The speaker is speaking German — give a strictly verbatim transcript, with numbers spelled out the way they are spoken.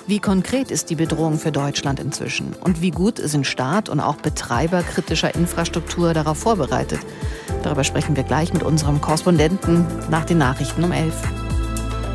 Wie konkret ist die Bedrohung für Deutschland inzwischen? Und wie gut sind Staat und auch Betreiber kritischer Infrastruktur darauf vorbereitet? Darüber sprechen wir gleich mit unserem Korrespondenten nach den Nachrichten um elf.